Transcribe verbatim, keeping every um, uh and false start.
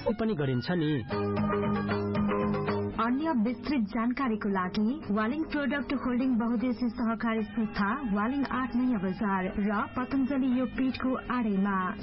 पनि गरिन्छ नि। अन्य विस्तृत जानकारीको लागि वालिङ प्रोडक्ट होल्डिङ बहुद्देश्य सहकारी संस्था वालिङ आठ नयाँ बजार र पतञ्जलि योगपीठको आडैमा